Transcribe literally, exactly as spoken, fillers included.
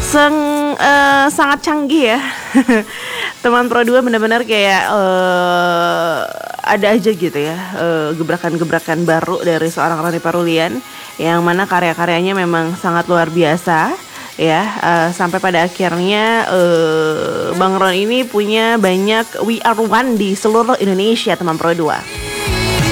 Seng, eh, sangat canggih ya. Teman Pro dua benar-benar kayak eh, ada aja gitu ya, eh, gebrakan-gebrakan baru dari seorang Roni Parulian yang mana karya-karyanya memang sangat luar biasa ya. Eh, sampai pada akhirnya eh, Bang Ron ini punya banyak We Are One di seluruh Indonesia, teman Pro dua.